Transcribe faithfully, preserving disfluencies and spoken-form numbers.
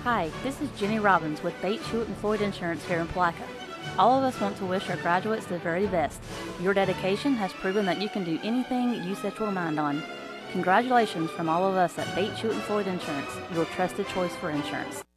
Hi, this is Jenny Robbins with Bates, Hewitt and Floyd Insurance here in Palaca. All of us want to wish our graduates the very best. Your dedication has proven that you can do anything you set your mind on. Congratulations from all of us at Bates, Hewitt and Floyd Insurance, your trusted choice for insurance.